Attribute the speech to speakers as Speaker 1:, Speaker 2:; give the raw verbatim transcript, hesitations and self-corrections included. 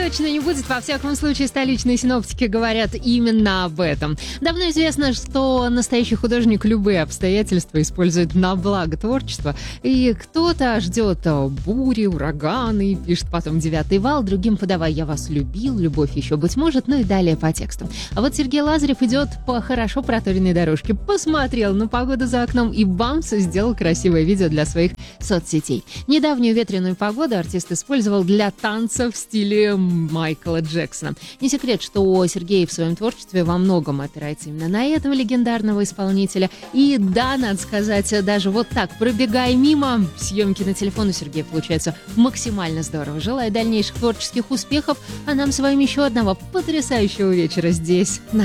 Speaker 1: точно не будет. Во всяком случае, столичные синоптики говорят именно об этом. Давно известно, что настоящий художник любые обстоятельства использует на благо творчества. И кто-то ждет бури, ураганы, пишет потом девятый вал, другим подавай «Я вас любил», «Любовь еще быть может», ну и далее по тексту. А вот Сергей Лазарев идет по хорошо проторенной дорожке, посмотрел на погоду за окном и бамс, сделал красивое видео для своих соцсетей. Недавнюю ветреную погоду артист использовал для танца в стиле Майкла Джексона. Не секрет, что Сергей в своем творчестве во многом опирается именно на этого легендарного исполнителя. И да, надо сказать, даже вот так, пробегая мимо, съемки на телефон у Сергея получаются максимально здорово. Желаю дальнейших творческих успехов, а нам с вами еще одного потрясающего вечера здесь, на